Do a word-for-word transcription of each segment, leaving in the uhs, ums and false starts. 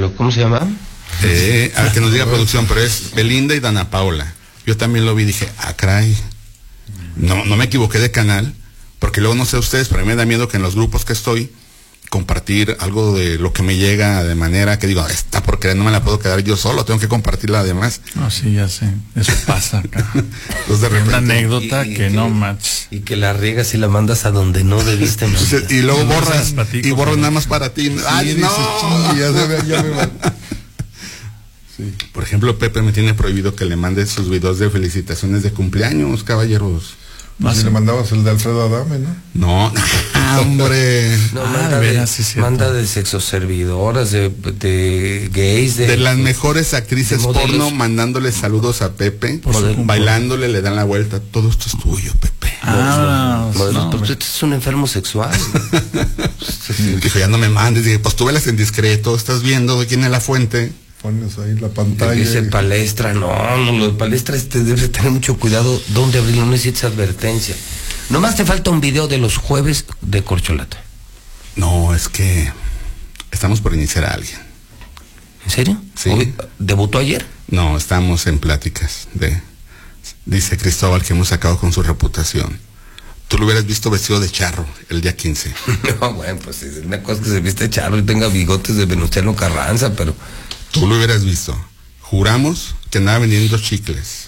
pero ¿cómo se llama? Eh, al que nos diga producción, pero es Belinda y Dana Paola. Yo también lo vi y dije, ah, caray. No, no me equivoqué de canal, porque luego no sé ustedes, pero a mí me da miedo que en los grupos que estoy, compartir algo de lo que me llega de manera que digo, esta porquería no me la puedo quedar yo solo, tengo que compartirla además. No, sí, ya sé, eso pasa acá. Entonces, de repente, una anécdota y, y, que y, no match. Y que la riegas y la mandas a donde no debiste mandar. Y luego no, borras, platico, y borras pero... nada más para ti. Sí, ¡Ay, dices, no! Ya, se, ya me va. Sí. Por ejemplo, Pepe me tiene prohibido que le mande sus videos de felicitaciones de cumpleaños, caballeros. Pues si le mandabas el de Alfredo Adame, ¿no? No, hombre. No, Ah, manda, de de, veras, sí, manda de sexoservidoras, de, de gays, de, de las mejores actrices de porno, mandándole saludos a Pepe, bailándole, le dan la vuelta. Todo esto es tuyo, Pepe. Ah, no, no, no, pues este es un enfermo sexual. Dijo, ya no me mandes. Dije, pues tú velas en discreto, estás viendo quién es la fuente. Pones ahí la pantalla. Dice y... palestra, no, no, lo de palestra este debes tener mucho cuidado dónde abrirlo, no necesitas advertencia. Nomás te falta un video de los jueves de Corcholata. No, es que estamos por iniciar a alguien. ¿En serio? Sí. ¿Debutó ayer? No, estamos en pláticas de, dice Cristóbal, que hemos sacado con su reputación. Tú lo hubieras visto vestido de charro el día quince. No, bueno, pues es una cosa que se viste charro y tenga bigotes de Venustiano Carranza, pero... Tú lo hubieras visto. Juramos que andaba vendiendo chicles.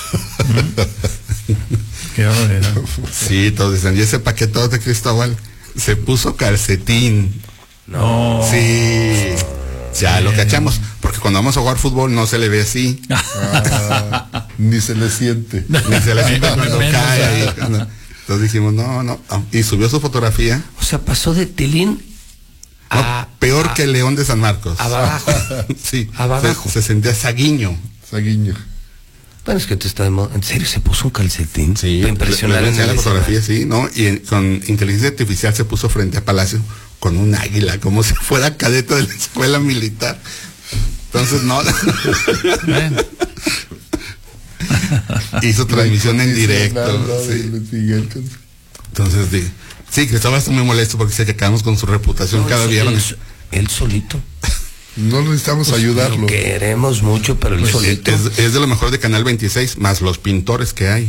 Qué barbaridad. Sí, todos dicen, y ese paquetote de Cristóbal se puso calcetín. No. Sí. Ya lo cachamos, porque cuando vamos a jugar fútbol no se le ve así. Ah, ni se le siente. Ni se le siente cuando cae ahí. Cuando... Entonces dijimos, no, no. Y subió su fotografía. O sea, pasó de Tilín no, a... peor a, que el León de San Marcos. Abajo. Sí. Abajo. Se, se sentía saguiño. Saguiño. Bueno, es que te está de moda. ¿En serio se puso un calcetín? Sí. Para impresionar le, le en la fotografía, sí, ¿no? Y en, con inteligencia artificial se puso frente a Palacio con un águila, como si fuera cadete de la escuela militar. Entonces, no. Hizo transmisión en directo. Sí. Entonces, sí, sí, que estaba muy molesto porque se que quedamos con su reputación no, cada viernes. Él, él solito. No necesitamos pues, ayudarlo. Lo queremos mucho, pero él pues solito. Es, es de lo mejor de Canal veintiséis, más los pintores que hay.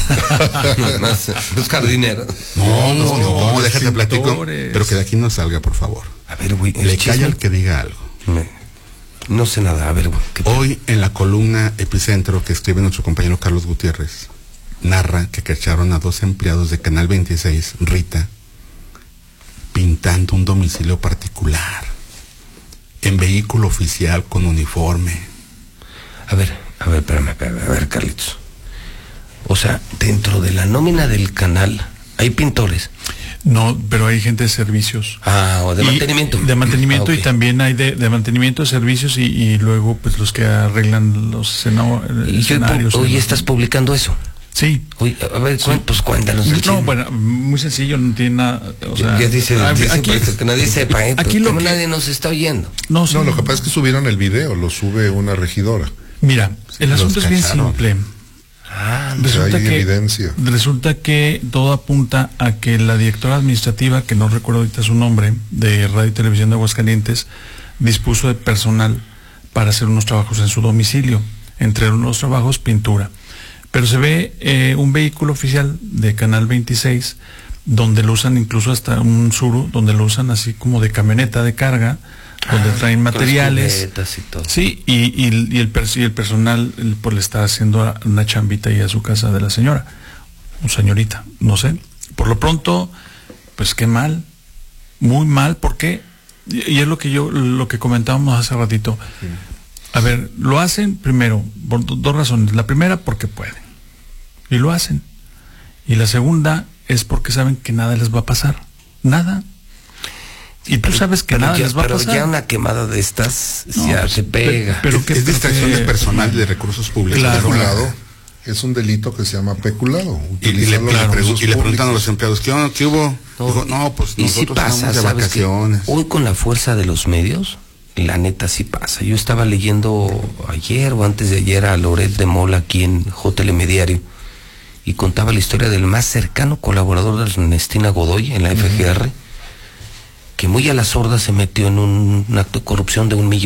Más los jardineros. No, no, no, no déjate platico. Pero que de aquí no salga, por favor. A ver, güey. Le calla al que diga algo. Me, no sé nada, a ver, güey. Hoy en la columna Epicentro que escribe nuestro compañero Carlos Gutiérrez, narra que cacharon a dos empleados de Canal veintiséis, Rita, pintando un domicilio particular, en vehículo oficial con uniforme. A ver, a ver, espérame, espérame, a ver, Carlitos. O sea, dentro de la nómina del canal hay pintores. No, pero hay gente de servicios. Ah, o de y, mantenimiento. De mantenimiento ah, okay. Y también hay de, de mantenimiento de servicios y, y luego pues los que arreglan los escena, ¿Y escenarios. Hoy estás publicando eso. Sí. Oye, a ver, sí. Pues cuéntanos. No, chisme. Bueno, muy sencillo, no tiene nada. O sea, ya dice, a, dice aquí, que nadie sepa, ¿eh? Aquí lo como que, nadie nos está oyendo. No, sí. No, lo que pasa es que subieron el video, lo sube una regidora. Mira, sí, el asunto es bien simple. Ah, resulta hay que, evidencia. Resulta que todo apunta a que la directora administrativa, que no recuerdo ahorita su nombre, de Radio y Televisión de Aguascalientes, dispuso de personal para hacer unos trabajos en su domicilio. Entre unos trabajos, pintura. Pero se ve eh, un vehículo oficial de Canal veintiséis, donde lo usan incluso hasta un Suru, donde lo usan así como de camioneta de carga, donde ah, traen materiales. Y todo. Sí, y, y, y, el, y el personal pues le está haciendo una chambita ahí a su casa de la señora, o señorita, no sé. Por lo pronto, pues qué mal, muy mal, porque, y, y es lo que yo, lo que comentábamos hace ratito. Sí. A ver, lo hacen primero, por do, dos razones. La primera, porque pueden, y lo hacen. Y la segunda es porque saben que nada les va a pasar, nada. Y tú sabes que pero nada ya, les va pero a pasar. Ya una quemada de estas no, ya pues, se pega. Pero, pero que es distracción de personal de recursos públicos. Claro, peculado es un delito que se llama peculado. Y, y, le, claro, le, y le preguntan a los empleados, ¿qué, ¿qué hubo? No, Dijo, no pues nosotros sí pasa, estamos de vacaciones. Hoy con la fuerza de los medios, la neta sí pasa. Yo estaba leyendo ayer o antes de ayer a Loret de Mola aquí en J Telediario y contaba la historia del más cercano colaborador de Ernestina Godoy en la F G R, uh-huh. que muy a la sorda se metió en un, un acto de corrupción de un millón